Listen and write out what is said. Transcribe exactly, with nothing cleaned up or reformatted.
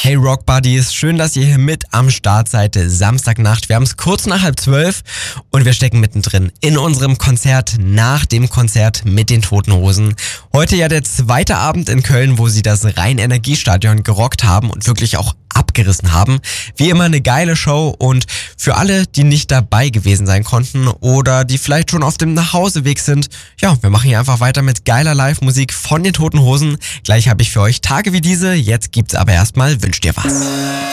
Hey Rock Buddies, schön, dass ihr hier mit am Start seid. Samstagnacht, wir haben es kurz nach halb zwölf und wir stecken mittendrin in unserem Konzert nach dem Konzert mit den Toten Hosen. Heute ja der zweite Abend in Köln, wo sie das Rhein-Energiestadion gerockt haben und wirklich auch abgerissen haben. Wie immer eine geile Show und für alle, die nicht dabei gewesen sein konnten oder die vielleicht schon auf dem Nachhauseweg sind, ja, wir machen hier einfach weiter mit geiler Live-Musik von den Toten Hosen. Gleich habe ich für euch Tage wie diese, jetzt gibt's aber erstmal Wünsch dir was.